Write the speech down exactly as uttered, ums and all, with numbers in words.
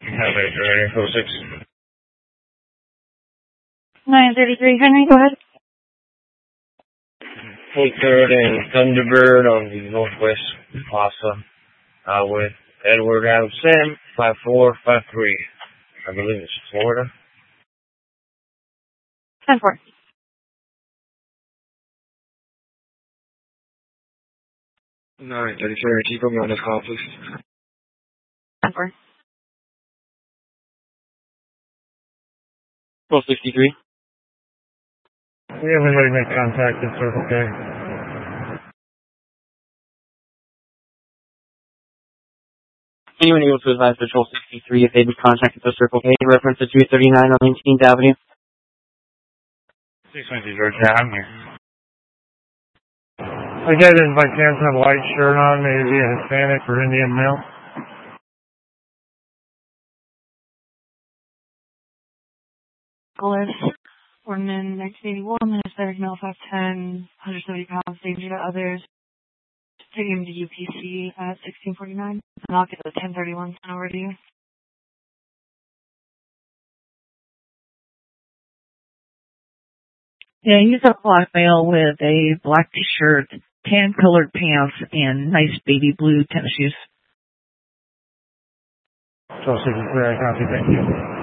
Have it ready for six. nine thirty-three, Henry, go ahead. Full third and Thunderbird on the Northwest Plaza uh, with Edward Adam Sam, five four five three. I believe it's Florida. ten four. nine thirty-three, keep them on this call, please. ten four. twelve sixty-three. We have anybody make contact at Circle K. Anyone able to advise Patrol sixty-three if they would contact the Circle K in reference to two thirty-nine on nineteenth Avenue? six twenty, George. Yeah, I'm here. I get it by chance have a white shirt on, maybe a Hispanic or Indian male. Nicholas, born in nineteen eighty-one, Hispanic male, five ten, one hundred seventy pounds, danger to others. Taking him to U P C at sixteen forty-nine, and I'll get the ten thirty-one sent over to you. Yeah, he's a black male with a black t-shirt, tan-colored pants, and nice baby blue tennis shoes. twelve sixty-three, I copy, thank you.